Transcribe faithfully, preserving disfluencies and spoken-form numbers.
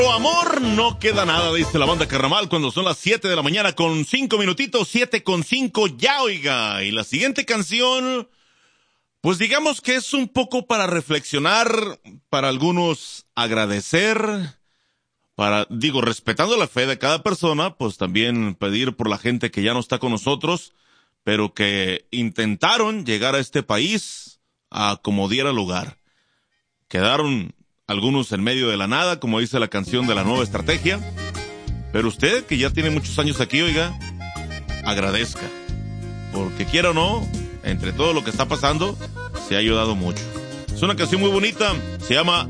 Amor, no queda nada, dice la banda Carnaval, cuando son las siete de la mañana con cinco minutitos, siete con cinco ya, oiga. Y la siguiente canción, pues digamos que es un poco para reflexionar, para algunos agradecer, para, digo, respetando la fe de cada persona, pues también pedir por la gente que ya no está con nosotros, pero que intentaron llegar a este país a como diera lugar. Quedaron algunos en medio de la nada, como dice la canción de la nueva estrategia. Pero usted, que ya tiene muchos años aquí, oiga, agradezca. Porque quiera o no, entre todo lo que está pasando, se ha ayudado mucho. Es una canción muy bonita, se llama